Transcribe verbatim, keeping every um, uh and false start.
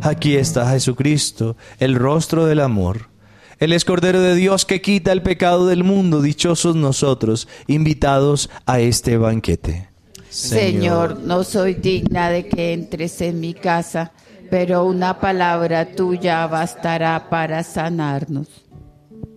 Aquí está Jesucristo, el rostro del amor. Él es Cordero de Dios que quita el pecado del mundo. Dichosos nosotros, invitados a este banquete. Señor, no soy digna de que entres en mi casa, pero una palabra tuya bastará para sanarnos.